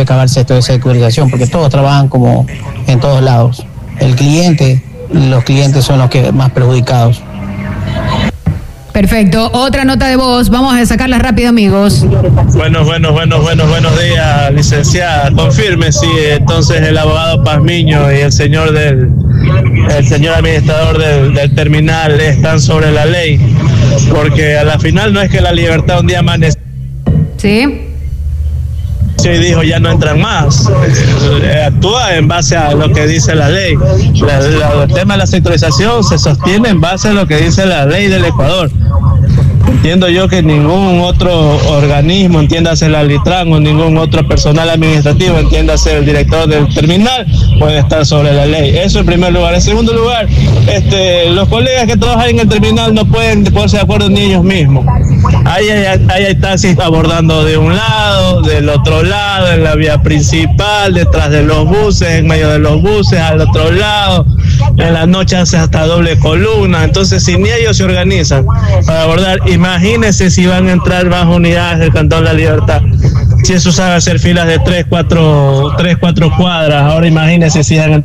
acabarse esto de sectorización, porque todos trabajan como en todos lados. Los clientes son los que más perjudicados. Perfecto, otra nota de voz, vamos a sacarla rápido, amigos. Buenos días, licenciada. Confirme si entonces el abogado Pazmiño y el señor administrador del terminal están sobre la ley, porque a la final no es que La Libertad un día amaneció. Sí. Y dijo ya no entran más, actúa en base a lo que dice la ley. El tema de la sectorización se sostiene en base a lo que dice la ley del Ecuador. Entiendo yo que ningún otro organismo, entiéndase la Litran o ningún otro personal administrativo, entiéndase el director del terminal, puede estar sobre la ley. Eso en primer lugar. En segundo lugar, los colegas que trabajan en el terminal no pueden ponerse de acuerdo ni ellos mismos. Ahí hay taxis abordando de un lado, del otro lado, en la vía principal, detrás de los buses, en medio de los buses, al otro lado. En la noche hace hasta doble columna. Entonces, si ni ellos se organizan para abordar, imagínense si van a entrar bajo unidades del Cantón La Libertad. Si eso sabe hacer filas de 3, 4 cuadras, ahora imagínense si van a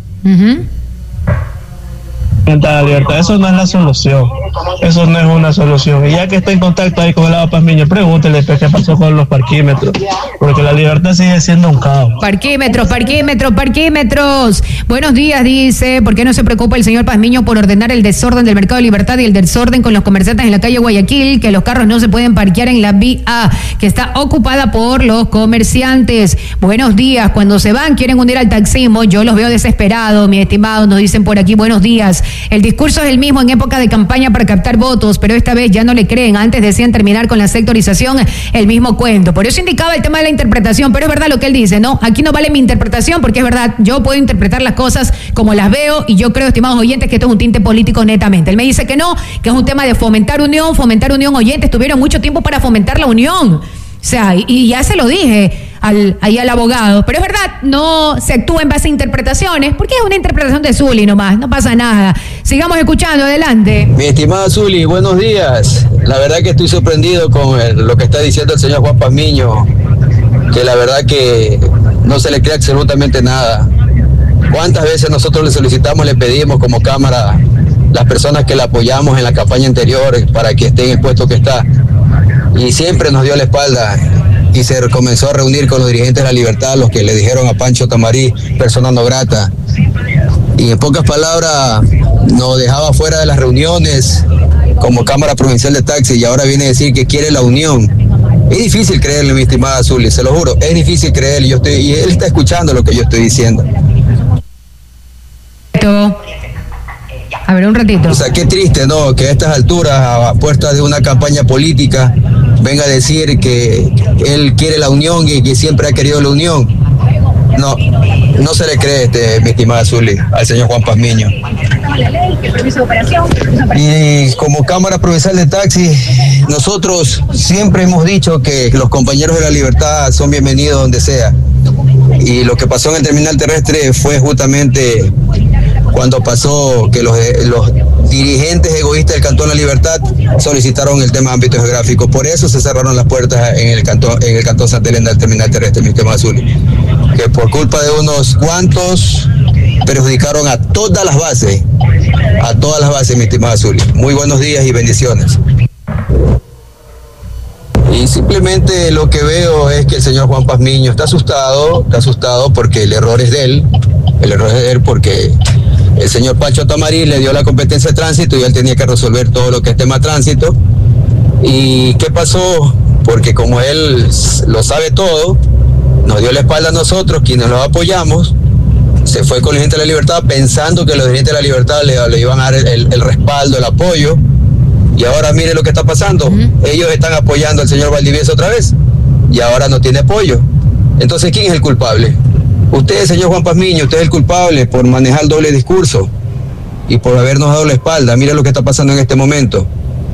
La Libertad. Eso no es la solución. Eso no es una solución. Y ya que está en contacto ahí con el abogado Pazmiño, pregúntele qué pasó con los parquímetros, porque La Libertad sigue siendo un caos. Parquímetros. Buenos días, dice, ¿por qué no se preocupa el señor Pazmiño por ordenar el desorden del Mercado de Libertad y el desorden con los comerciantes en la calle Guayaquil, que los carros no se pueden parquear en la vía que está ocupada por los comerciantes? Buenos días, cuando se van quieren hundir al taxismo, yo los veo desesperados, mi estimado, nos dicen por aquí. Buenos días. El discurso es el mismo en época de campaña para captar votos, pero esta vez ya no le creen. Antes decían terminar con la sectorización, el mismo cuento. Por eso indicaba el tema de la interpretación, pero es verdad lo que él dice, ¿no? Aquí no vale mi interpretación, porque es verdad, yo puedo interpretar las cosas como las veo, y yo creo, estimados oyentes, que esto es un tinte político netamente. Él me dice que no, que es un tema de fomentar unión. Oyentes, tuvieron mucho tiempo para fomentar la unión. O sea, y ya se lo dije ahí al abogado, pero es verdad, no se actúa en base a interpretaciones, porque es una interpretación de Zuli nomás, no pasa nada. Sigamos escuchando, adelante. Mi estimada Zuli, buenos días. La verdad que estoy sorprendido con lo que está diciendo el señor Juan Pazmiño, que la verdad que no se le cree absolutamente nada. ¿Cuántas veces nosotros le solicitamos, le pedimos como Cámara, las personas que la apoyamos en la campaña anterior para que esté en el puesto que está? Y siempre nos dio la espalda y se comenzó a reunir con los dirigentes de La Libertad, los que le dijeron a Pancho Tamarí, persona no grata. Y en pocas palabras nos dejaba fuera de las reuniones como Cámara Provincial de Taxi, y ahora viene a decir que quiere la unión. Es difícil creerle, mi estimada Zuli, se lo juro, es difícil creerle, y él está escuchando lo que yo estoy diciendo. A ver, un ratito. O sea, qué triste, ¿no? Que a estas alturas, a puertas de una campaña política, venga a decir que él quiere la unión y que siempre ha querido la unión. No se le cree, mi estimada Zuli, al señor Juan Pazmiño. Y como Cámara Provincial de Taxi, nosotros siempre hemos dicho que los compañeros de La Libertad son bienvenidos donde sea. Y lo que pasó en el terminal terrestre fue justamente cuando pasó que los dirigentes egoístas del Cantón La Libertad solicitaron el tema de ámbito geográfico. Por eso se cerraron las puertas en el Cantón Santa Elena del terminal terrestre, mi estimada Zuli. Que por culpa de unos cuantos perjudicaron a todas las bases, mi estimada Zuli. Muy buenos días y bendiciones. Y simplemente lo que veo es que el señor Juan Pazmiño está asustado porque el error es de él porque el señor Pancho Tamarí le dio la competencia de tránsito y él tenía que resolver todo lo que es tema tránsito. ¿Y qué pasó? Porque como él lo sabe todo, nos dio la espalda a nosotros, quienes lo apoyamos, se fue con la gente de La Libertad pensando que los dirigentes de La Libertad le iban a dar el respaldo, el apoyo. Y ahora mire lo que está pasando. Ellos están apoyando al señor Valdivieso otra vez y ahora no tiene apoyo. Entonces, ¿quién es el culpable? Usted, señor Juan Pazmiño, usted es el culpable por manejar el doble discurso y por habernos dado la espalda. Mire lo que está pasando en este momento.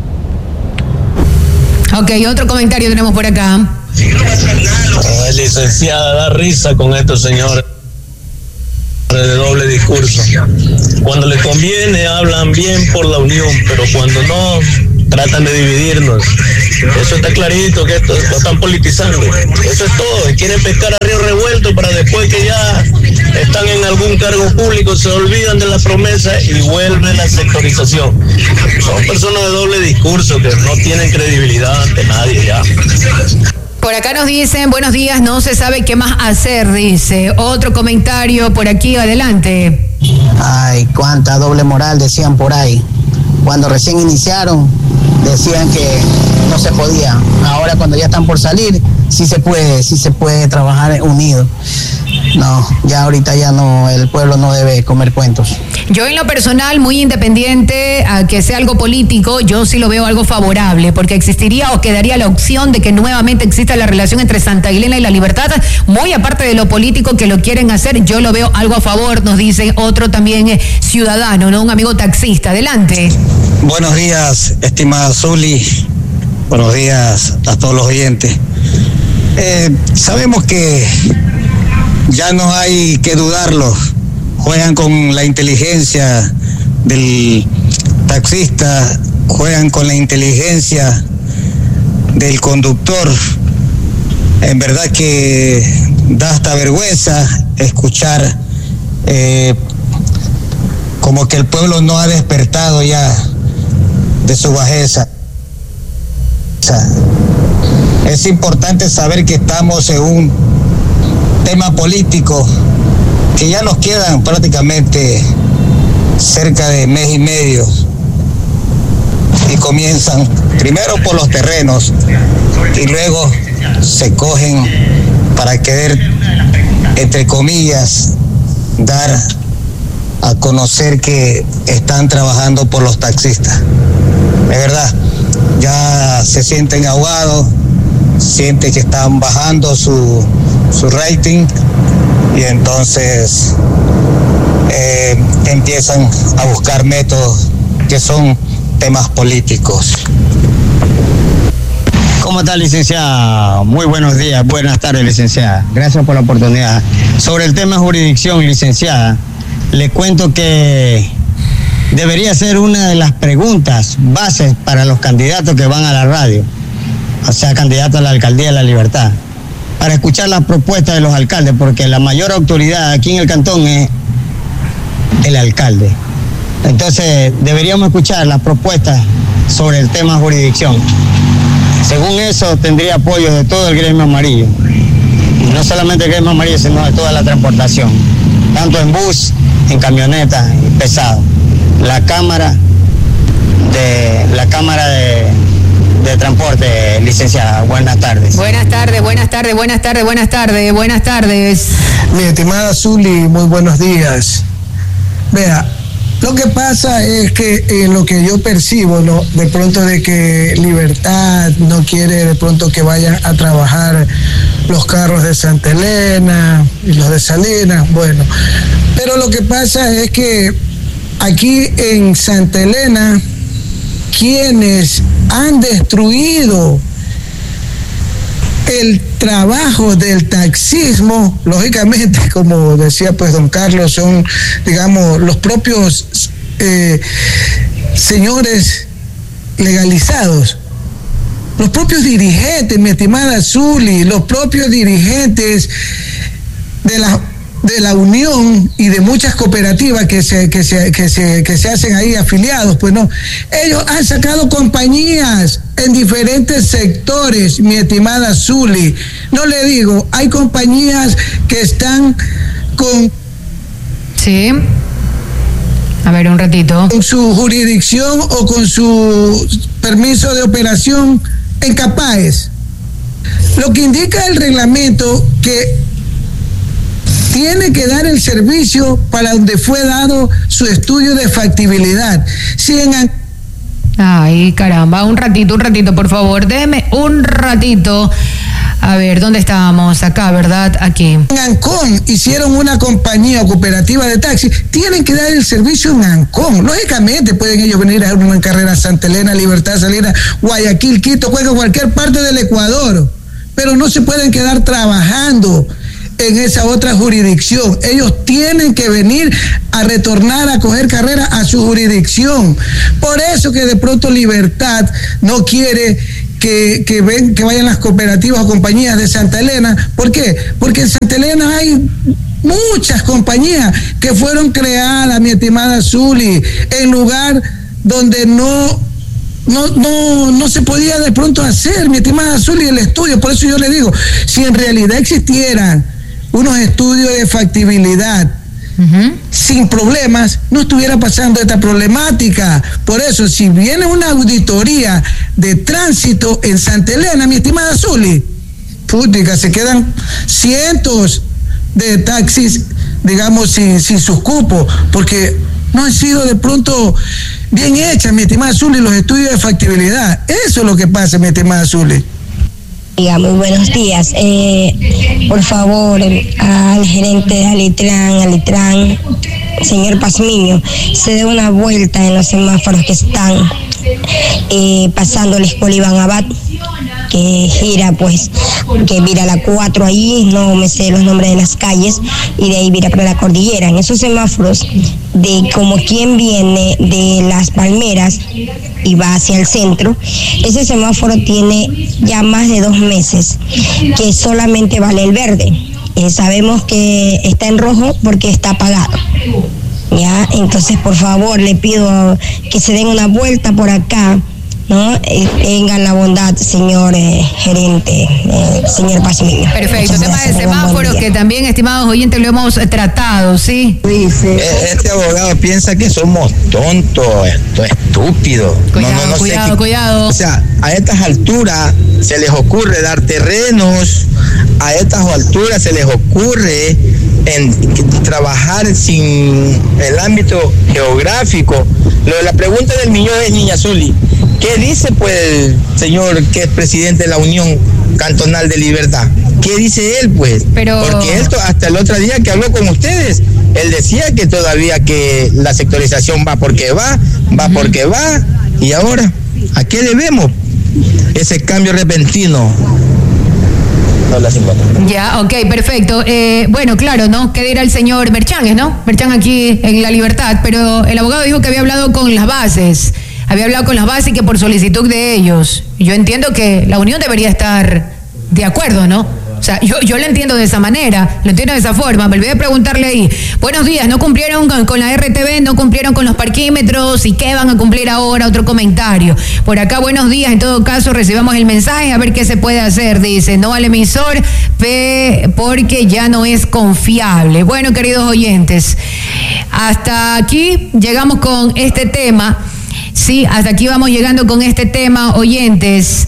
Ok, otro comentario tenemos por acá. Licenciada, da risa con estos señores de doble discurso. Cuando les conviene hablan bien por la unión, pero cuando no, tratan de dividirnos. Eso está clarito, que esto lo están politizando. Eso es todo, quieren pescar a río revuelto para después que ya están en algún cargo público, se olvidan de la promesa y vuelve la sectorización. Son personas de doble discurso que no tienen credibilidad ante nadie ya. Por acá nos dicen, buenos días, no se sabe qué más hacer, dice. Otro comentario por aquí, adelante. Ay, cuánta doble moral decían por ahí. Cuando recién iniciaron, decían que no se podía. Ahora cuando ya están por salir, sí se puede trabajar unido. No, ya ahorita ya no, el pueblo no debe comer cuentos. Yo en lo personal, muy independiente a que sea algo político, yo sí lo veo algo favorable, porque existiría o quedaría la opción de que nuevamente exista la relación entre Santa Elena y La Libertad, muy aparte de lo político que lo quieren hacer, yo lo veo algo a favor, nos dice otro también ciudadano, ¿no? Un amigo taxista. Adelante. Buenos días, estimada Zuli. Buenos días a todos los oyentes. Sabemos que ya no hay que dudarlo. Juegan con la inteligencia del taxista, juegan con la inteligencia del conductor. En verdad que da hasta vergüenza escuchar como que el pueblo no ha despertado ya de su bajeza. Es importante saber que estamos en un tema político que ya nos quedan prácticamente cerca de mes y medio y comienzan primero por los terrenos y luego se cogen para querer, entre comillas, dar a conocer que están trabajando por los taxistas. De verdad, ya se sienten ahogados, sienten que están bajando su rating y entonces empiezan a buscar métodos que son temas políticos. ¿Cómo está, licenciada? Muy buenos días, buenas tardes, licenciada. Gracias por la oportunidad. Sobre el tema jurisdicción, licenciada, le cuento que debería ser una de las preguntas bases para los candidatos que van a la radio, o sea, candidatos a la alcaldía de La Libertad, para escuchar las propuestas de los alcaldes, porque la mayor autoridad aquí en el cantón es el alcalde. Entonces, deberíamos escuchar las propuestas sobre el tema jurisdicción. Según eso, tendría apoyo de todo el gremio amarillo. Y no solamente el gremio amarillo, sino de toda la transportación, tanto en bus, en camioneta y pesado. La Cámara de Transporte, licenciada. Buenas tardes. Buenas tardes, buenas tardes, buenas tardes, buenas tardes, buenas tardes. Mi estimada Zuli, muy buenos días. Vea, lo que pasa es que lo que yo percibo, ¿no? De pronto de que Libertad no quiere de pronto que vayan a trabajar los carros de Santa Elena y los de Salinas, bueno. Pero lo que pasa es que aquí en Santa Elena, quienes han destruido el trabajo del taxismo, lógicamente, como decía pues don Carlos, son, digamos, los propios señores legalizados, los propios dirigentes, mi estimada Zuli, los propios dirigentes de la unión y de muchas cooperativas que se hacen ahí afiliados, pues no, ellos han sacado compañías en diferentes sectores, mi estimada Zuli. No le digo, hay compañías que están con... Sí. A ver, un ratito. Con su jurisdicción o con su permiso de operación en Capaes. Lo que indica el reglamento que tiene que dar el servicio para donde fue dado su estudio de factibilidad. Si en... Ay, caramba, un ratito, por favor, déjeme un ratito. A ver, ¿dónde estábamos? Acá, ¿verdad? Aquí. En Ancón hicieron una compañía cooperativa de taxi, tienen que dar el servicio en Ancón. Lógicamente pueden ellos venir a una carrera a Santa Elena, Libertad, Salinas, Guayaquil, Quito, cualquier parte del Ecuador, pero no se pueden quedar trabajando en esa otra jurisdicción. Ellos tienen que venir a retornar a coger carrera a su jurisdicción. Por eso que de pronto Libertad no quiere que vayan las cooperativas o compañías de Santa Elena. ¿Por qué? Porque en Santa Elena hay muchas compañías que fueron creadas, mi estimada Zuli, en lugar donde no se podía de pronto hacer, mi estimada Zuli, el estudio. Por eso yo le digo, si en realidad existieran unos estudios de factibilidad sin problemas, no estuviera pasando esta problemática. Por eso, si viene una auditoría de tránsito en Santa Elena, mi estimada Zuli, putica, se quedan cientos de taxis, digamos, sin sus cupos, porque no han sido de pronto bien hechas, mi estimada Zuli, los estudios de factibilidad. Eso es lo que pasa, mi estimada Zuli. Muy buenos días. Por favor, al gerente de Alitran, señor Pazmiño, se dé una vuelta en los semáforos que están pasando la escuela Iván Abad, que gira, pues, que vira la 4 ahí, no me sé los nombres de las calles, y de ahí vira para la cordillera. En esos semáforos, de como quien viene de Las Palmeras y va hacia el centro, ese semáforo tiene ya más de 2 meses que solamente vale el verde. Sabemos que está en rojo porque está apagado. Ya, entonces por favor le pido que se den una vuelta por acá, ¿no? Tengan la bondad, señor gerente, señor Pazmiño. Perfecto, tema de semáforos que también, estimados oyentes, lo hemos tratado, ¿sí? Este abogado piensa que somos tontos, estúpidos. Cuidado. O sea, a estas alturas se les ocurre dar terrenos, a estas alturas se les ocurre trabajar sin el ámbito geográfico. La pregunta del millón es, niña Zuli, ¿qué dice pues el señor que es presidente de la Unión Cantonal de Libertad? ¿Qué dice él pues? Porque él hasta el otro día que habló con ustedes, él decía que todavía que la sectorización va porque va porque va, y ahora, ¿a qué debemos ese cambio repentino? Ya, ok, perfecto. Bueno, claro, ¿no? ¿Qué dirá el señor Merchan, no? Merchan aquí en La Libertad, pero el abogado dijo que había hablado con las bases. Y que por solicitud de ellos. Yo entiendo que la Unión debería estar de acuerdo, ¿no? O sea, yo lo entiendo de esa manera, lo entiendo de esa forma. Me olvidé de preguntarle ahí, buenos días, no cumplieron con la RTV, no cumplieron con los parquímetros, ¿y qué van a cumplir ahora? Otro comentario. Por acá, buenos días, en todo caso recibamos el mensaje, a ver qué se puede hacer. Dice, no al emisor, porque ya no es confiable. Bueno, queridos oyentes, hasta aquí llegamos con este tema. Sí, hasta aquí vamos llegando con este tema, oyentes.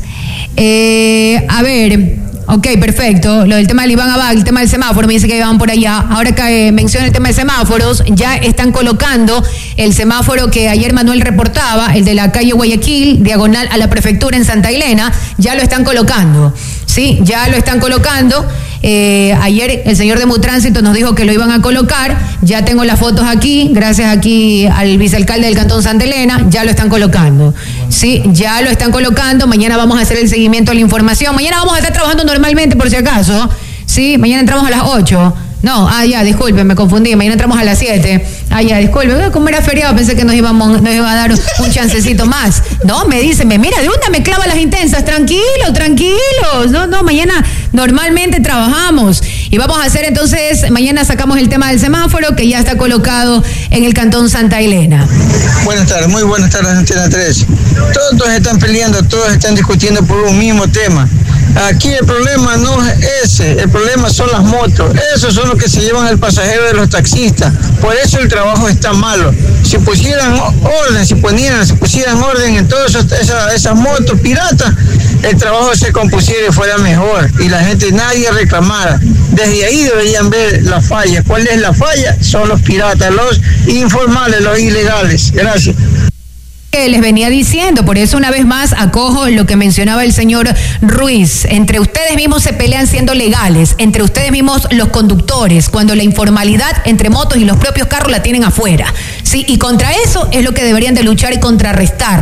A ver, ok, perfecto. Lo del tema del Iván Abad, el tema del semáforo, me dice que van por allá. Ahora que menciona el tema de semáforos, ya están colocando el semáforo que ayer Manuel reportaba, el de la calle Guayaquil, diagonal a la prefectura en Santa Elena, ya lo están colocando. Sí, ya lo están colocando. Ayer el señor de Mutránsito nos dijo que lo iban a colocar. Ya tengo las fotos aquí, gracias aquí al vicealcalde del Cantón Santa Elena, ya lo están colocando. Sí, ya lo están colocando. Mañana vamos a hacer el seguimiento de la información. Mañana vamos a estar trabajando normalmente, por si acaso. Sí, mañana entramos a las 8. No, ya, disculpen, me confundí. Mañana entramos a las 7. Ya, disculpen. Como era feriado, pensé que nos iba a dar un chancecito más. No, me mira, de una me clava las intensas. Tranquilos. No, mañana normalmente trabajamos. Y vamos a hacer entonces, mañana sacamos el tema del semáforo, que ya está colocado en el Cantón Santa Elena. Buenas tardes, muy buenas tardes, Antena 3. Todos están peleando, todos están discutiendo por un mismo tema. Aquí el problema no es ese, el problema son las motos. Esos son los que se llevan al pasajero de los taxistas. Por eso el trabajo está malo. Si pusieran orden, si pusieran orden en todas esas motos piratas, el trabajo se compusiera y fuera mejor. Y la gente, nadie reclamara. Desde ahí deberían ver la falla. ¿Cuál es la falla? Son los piratas, los informales, los ilegales. Gracias. Que les venía diciendo, por eso una vez más acojo lo que mencionaba el señor Ruiz. Entre ustedes mismos se pelean siendo legales, entre ustedes mismos los conductores, cuando la informalidad entre motos y los propios carros la tienen afuera. Sí, y contra eso es lo que deberían de luchar y contrarrestar.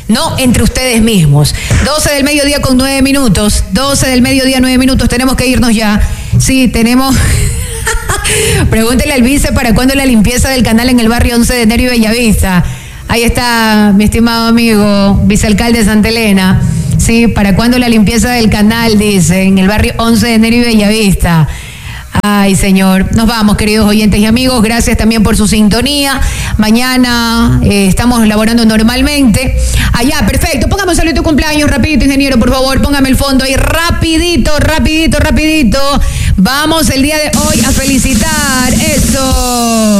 no entre ustedes mismos. 12 del mediodía con 9 minutos. 12 del mediodía, 9 minutos. Tenemos que irnos ya. Sí, tenemos... Pregúntele al vice para cuándo la limpieza del canal en el barrio 11 de enero y Bellavista. Ahí está mi estimado amigo, vicealcalde de Santa Elena. Sí, ¿para cuándo la limpieza del canal? Dice, en el barrio 11 de enero y Bellavista. Ay, señor. Nos vamos, queridos oyentes y amigos. Gracias también por su sintonía. Mañana estamos laborando normalmente. Allá, perfecto. Póngame un saludo de cumpleaños rapidito, ingeniero, por favor. Póngame el fondo ahí rapidito. Vamos el día de hoy a felicitar. Eso.